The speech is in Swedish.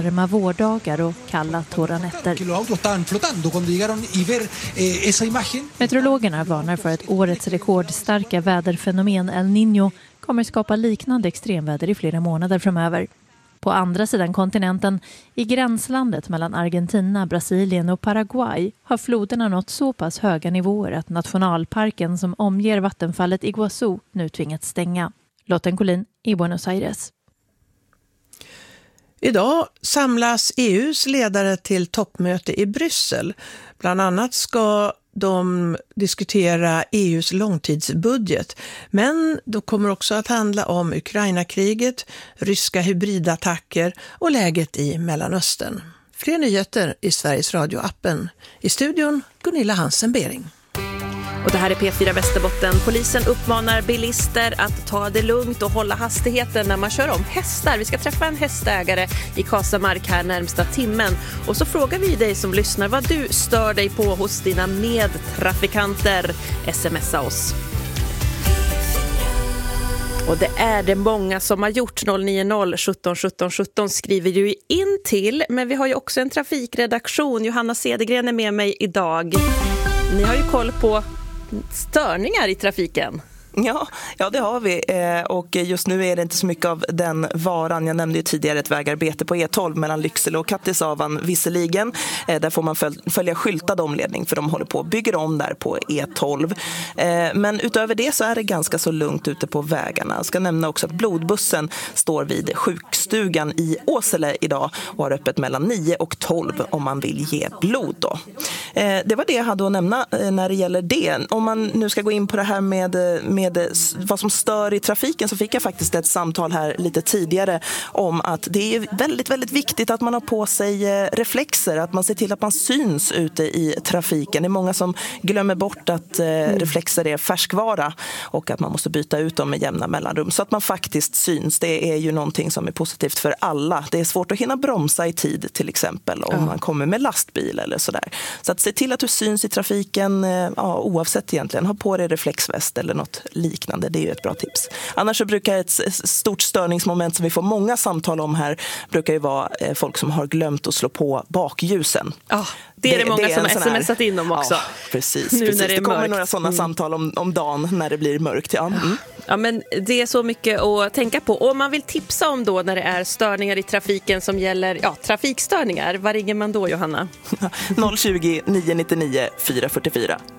varma vårdagar och kalla torra nätter. Meteorologerna varnar för att årets rekordstarka väderfenomen El Niño kommer skapa liknande extremväder i flera månader framöver. På andra sidan kontinenten, i gränslandet mellan Argentina, Brasilien och Paraguay, har floderna nått så pass höga nivåer att nationalparken som omger vattenfallet Iguazú nu tvingats stänga. Lotten Collin i Buenos Aires. Idag samlas EUs ledare till toppmöte i Bryssel. Bland annat ska de diskutera EUs långtidsbudget. Men det kommer också att handla om Ukraina-kriget, ryska hybridattacker och läget i Mellanöstern. Fler nyheter i Sveriges Radio-appen. I studion Gunilla Hansen-Bering. Och det här är P4 Västerbotten. Polisen uppmanar bilister att ta det lugnt och hålla hastigheten när man kör om hästar. Vi ska träffa en hästägare i Kasamark här närmsta timmen. Och så frågar vi dig som lyssnar vad du stör dig på hos dina medtrafikanter. Smsa oss. Och det är det många som har gjort. 090 17 17 17 skriver ju in till. Men vi har ju också en trafikredaktion. Johanna Cedergren är med mig idag. Ni har ju koll på störningar i trafiken. Ja, det har vi. Och just nu är det inte så mycket av den varan. Jag nämnde ju tidigare ett vägarbete på E12 mellan Lycksele och Kattisavan visserligen. Där får man följa skyltad omledning för de håller på och bygger om där på E12. Men utöver det så är det ganska så lugnt ute på vägarna. Jag ska nämna också att blodbussen står vid sjukstugan i Åsele idag och har öppet mellan 9 och 12 om man vill ge blod då. Det var det jag hade att nämna när det gäller det. Om man nu ska gå in på det här med vad som stör i trafiken så fick jag faktiskt ett samtal här lite tidigare om att det är väldigt, väldigt viktigt att man har på sig reflexer, att man ser till att man syns ute i trafiken. Det är många som glömmer bort att reflexer är färskvara och att man måste byta ut dem med jämna mellanrum så att man faktiskt syns. Det är ju någonting som är positivt för alla. Det är svårt att hinna bromsa i tid till exempel om man kommer med lastbil eller sådär. Så att se till att du syns i trafiken oavsett egentligen. Ha på dig reflexväst eller något liknande, det är ju ett bra tips. Annars så brukar ett stort störningsmoment som vi får många samtal om här brukar ju vara folk som har glömt att slå på bakljusen. Det är det många som har smsat in om också. Ja, precis. Det kommer några sådana samtal om dagen när det blir mörkt. Ja, men det är så mycket att tänka på. Och om man vill tipsa om då när det är störningar i trafiken som gäller trafikstörningar, vad ringer man då, Johanna? 020 999 444.